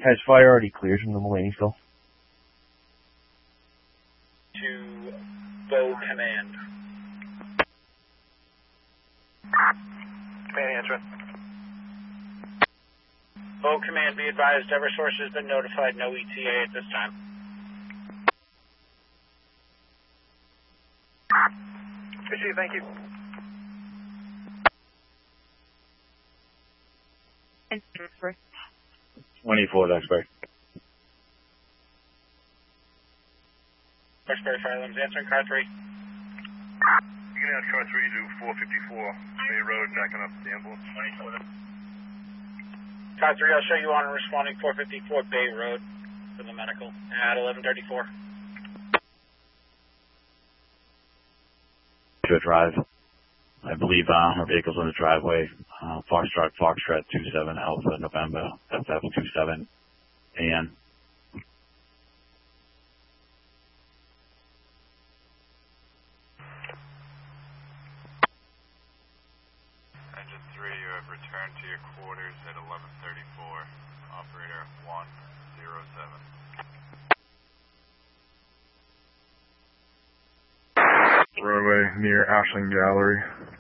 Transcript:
Has fire already cleared from the Mulaney still? To Bow Command. Command answering. Bow Command, be advised, Eversource has been notified, no ETA at this time. Issue, thank you. And first. 24, Duxbury. Duxbury Fire Limbs answering, car 3. You can ask car 3 to 454 Bay Road, backing up the ambulance. Car 3, I'll show you on responding 454 Bay Road for the medical at 1134. To a drive. I believe her vehicle's in the driveway. Foxtrot 27 Alpha November FF 27 AN. Engine 3, you have returned to your quarters at 1134. Operator 107. Runway near Ashland Gallery.